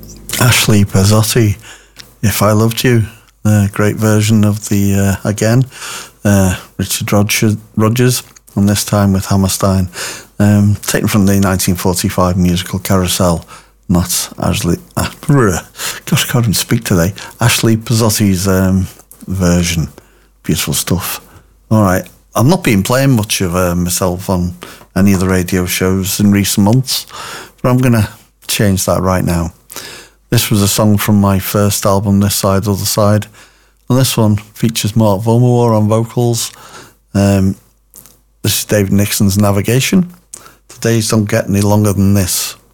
Ashley Pezzotti, If I Loved You. Great version of the, again, Richard Rodgers, and this time with Hammerstein. Taken from the 1945 musical Carousel, not Ashley... gosh, I can't even speak today. Ashley Pezzotti's version. Beautiful stuff. All right. I've not been playing much of myself on any of the radio shows in recent months, but I'm going to change that right now. This was a song from my first album, This Side, Other Side, and this one features Mark Volmawar on vocals. This is David Nixon's Navigation. The days don't get any longer than this.